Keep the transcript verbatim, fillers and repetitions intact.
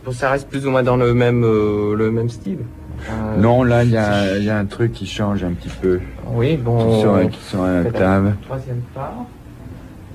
Bon, ça reste plus ou moins dans le même, euh, le même style. Euh, Non, là, il y a, y a un truc qui change un petit peu. Oui, bon. Qui sont, qui sont à la table. Troisième part.